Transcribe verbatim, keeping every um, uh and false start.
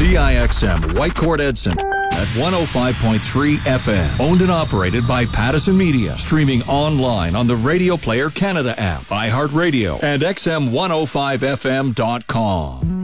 C I X M Whitecourt Edson at one oh five point three F M. Owned and operated by Pattison Media. Streaming online on the Radio Player Canada app, iHeartRadio, and X M one oh five F M dot com.